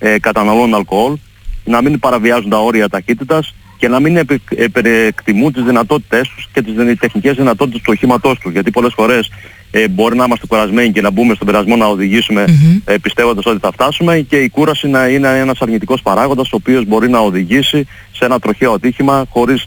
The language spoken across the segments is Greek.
καταναλώνουν αλκοόλ, να μην παραβιάζουν τα όρια ταχύτητας και να μην υπερεκτιμούν τις δυνατότητές τους και τις τεχνικές δυνατότητες του οχήματός τους. Γιατί πολλές φορές μπορεί να είμαστε κουρασμένοι και να μπούμε στον πειρασμό να οδηγήσουμε πιστεύοντας ότι θα φτάσουμε, και η κούραση να είναι ένας αρνητικός παράγοντας ο οποίος μπορεί να οδηγήσει σε ένα τροχαίο ατύχημα χωρίς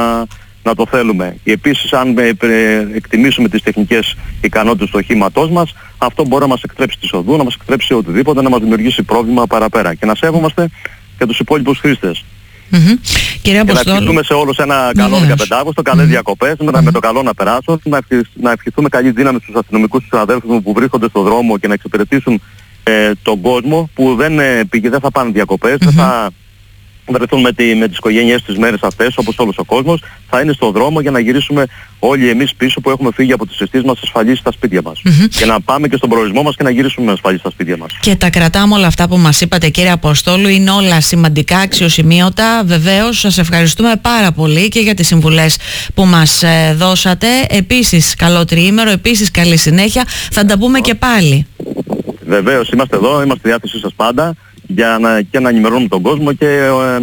να το θέλουμε. Και επίσης, αν εκτιμήσουμε τις τεχνικές ικανότητες του οχήματός μας, αυτό μπορεί να μας εκτρέψει τη οδού, να μας εκτρέψει οτιδήποτε, να μας δημιουργήσει πρόβλημα παραπέρα. Και να σέβομαστε και τους υπόλοιπους χρήστες. Κύριε Αποστόλου, και να ευχηθούμε σε όλους ένα καλό 15 καλές διακοπές, με το καλό να περάσουν, να ευχηθούμε καλή δύναμη στους αστυνομικούς συναδέλφους μου που βρίσκονται στον δρόμο και να εξυπηρετήσουν τον κόσμο που δεν θα πάνε διακοπές, δεν θα βρεθούν με τις οικογένειές τις μέρες αυτές όπως όλος ο κόσμος, θα είναι στον δρόμο για να γυρίσουμε όλοι εμείς πίσω που έχουμε φύγει από τις αισθήσεις μας ασφαλείς στα σπίτια μας. Και να πάμε και στον προορισμό μας και να γυρίσουμε ασφαλείς στα σπίτια μας. Και τα κρατάμε όλα αυτά που μας είπατε, κύριε Αποστόλου, είναι όλα σημαντικά, αξιοσημείωτα. Βεβαίως, σας ευχαριστούμε πάρα πολύ και για τις συμβουλές που μας δώσατε. Επίσης, καλό τριήμερο, επίσης καλή συνέχεια. Θα τα πούμε και πάλι. Βεβαίως, είμαστε εδώ, είμαστε στη διάθεσή σας πάντα, για να ενημερώνουμε τον κόσμο και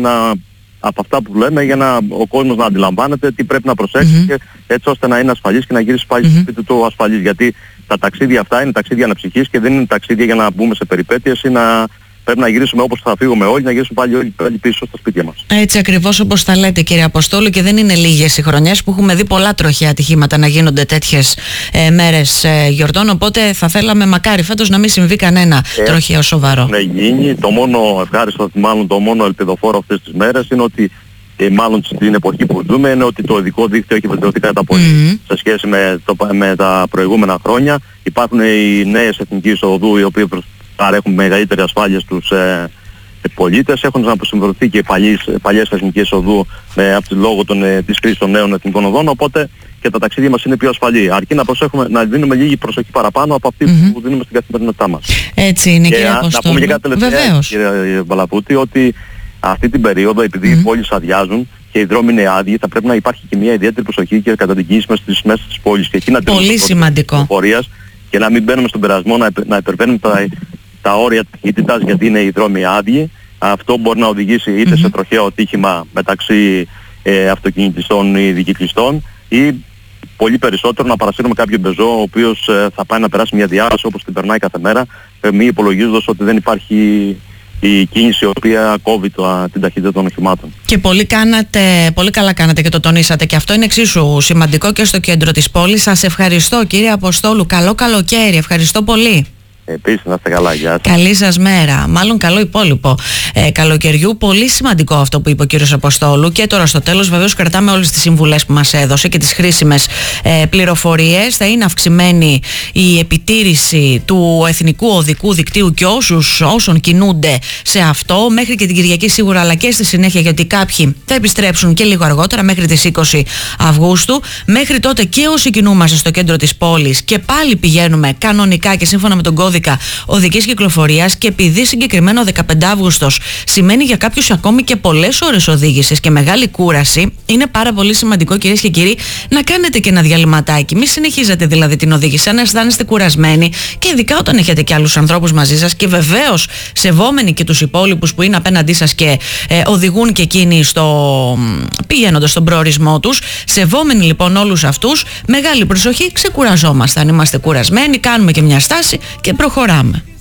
από αυτά που λέμε, για ο κόσμος να αντιλαμβάνεται τι πρέπει να προσέξει, και έτσι ώστε να είναι ασφαλής και να γυρίσει πάλι στο σπίτι του ασφαλής. Γιατί τα ταξίδια αυτά είναι ταξίδια αναψυχής και δεν είναι ταξίδια για να μπούμε σε περιπέτειες ή πρέπει να γυρίσουμε όπως θα φύγουμε όλοι, να γυρίσουμε πάλι πίσω στα σπίτια μας. Έτσι ακριβώς όπως τα λέτε, κύριε Αποστόλου, και δεν είναι λίγες οι χρονιές που έχουμε δει πολλά τροχαία ατυχήματα να γίνονται τέτοιες μέρες γιορτών, οπότε θα θέλαμε μακάρι φέτος να μην συμβεί κανένα τροχαίο σοβαρό. Ναι, γίνει. Το μόνο ευχάριστο, μάλλον το μόνο ελπιδοφόρο αυτές τις μέρες είναι ότι μάλλον στην εποχή που ζούμε είναι ότι το οδικό δίκτυο έχει βελτιωθεί κατά πολύ σε σχέση με τα προηγούμενα χρόνια. Υπάρχουν οι νέες εθνικές οδού οι οποίοι παρέχουν μεγαλύτερη ασφάλεια στους πολίτες. Έχουν αποσυμβρωθεί και παλιές εθνικές οδού λόγω της χρήσης των νέων εθνικών οδών, οπότε και τα ταξίδια μας είναι πιο ασφαλή. Αρκεί να προσέχουμε, να δίνουμε λίγη προσοχή παραπάνω από αυτή που δίνουμε στην καθημερινότητά μας. Έτσι είναι, κύριε Αποστόλου. Να πούμε και κάτι τελευταία, κύριε Βαλαπούτη, ότι αυτή την περίοδο, επειδή οι πόλεις αδειάζουν και οι δρόμοι είναι άδειοι, θα πρέπει να υπάρχει και μια ιδιαίτερη προσοχή και κατά την κίνηση μέσα στις πόλεις. Και εκεί να πολύ σημαντικό. Και να μην μπαίνουμε στον πειρασμό να υπερβαίνουμε τα όρια ταχύτητας, γιατί είναι οι δρόμοι άδειοι. Αυτό μπορεί να οδηγήσει είτε σε τροχαίο ατύχημα μεταξύ αυτοκινητιστών ή δικυκλιστών, ή πολύ περισσότερο να παρασύρουμε κάποιο πεζό ο οποίος θα πάει να περάσει μια διάρκεια όπως την περνάει κάθε μέρα, μη υπολογίζοντας ότι δεν υπάρχει η κίνηση η οποία κόβει την ταχύτητα των οχημάτων. Και πολύ καλά κάνατε και το τονίσατε, και αυτό είναι εξίσου σημαντικό και στο κέντρο της πόλης. Σας ευχαριστώ, κύριε Αποστόλου. Καλό καλοκαίρι. Ευχαριστώ πολύ. Επίσης, να είστε καλά, γεια σας. Καλή σας μέρα. Μάλλον καλό υπόλοιπο καλοκαιριού. Πολύ σημαντικό αυτό που είπε ο κύριος Αποστόλου. Και τώρα στο τέλος, βεβαίως, κρατάμε όλες τις συμβουλές που μας έδωσε και τις χρήσιμες πληροφορίες. Θα είναι αυξημένη η επιτήρηση του εθνικού οδικού δικτύου και όσων κινούνται σε αυτό μέχρι και την Κυριακή σίγουρα, αλλά και στη συνέχεια, γιατί κάποιοι θα επιστρέψουν και λίγο αργότερα, μέχρι τις 20 Αυγούστου. Μέχρι τότε και όσοι κινούμαστε στο κέντρο της πόλης και πάλι πηγαίνουμε κανονικά και σύμφωνα με τον κώδικα οδικής κυκλοφορίας, και επειδή συγκεκριμένο 15 Αύγουστος σημαίνει για κάποιους ακόμη και πολλές ώρες οδήγησης και μεγάλη κούραση, είναι πάρα πολύ σημαντικό, κυρίες και κύριοι, να κάνετε και ένα διαλυματάκι. Μην συνεχίζετε δηλαδή την οδήγηση αν αισθάνεστε κουρασμένοι, και ειδικά όταν έχετε και άλλους ανθρώπους μαζί σας, και βεβαίως σεβόμενοι και τους υπόλοιπους που είναι απέναντί σας και οδηγούν και εκείνοι πηγαίνοντας στον προορισμό τους. Σεβόμενοι λοιπόν όλους αυτούς, μεγάλη προσοχή, ξεκουραζόμαστε. Αν είμαστε κουρασμένοι, κάνουμε και μια στάση και προχωράμε.